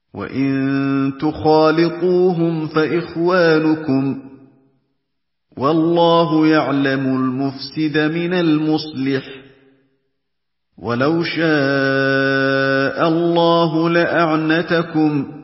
وَإِن تُخَالِطُوهُمْ فَإِخْوَانُكُمْ ۚ وَاللَّهُ يَعْلَمُ الْمُفْسِدَ مِنَ الْمُصْلِحِ ۚ وَلَوْ شَاءَ اللَّهُ لَأَعْنَتَكُمْ ۚ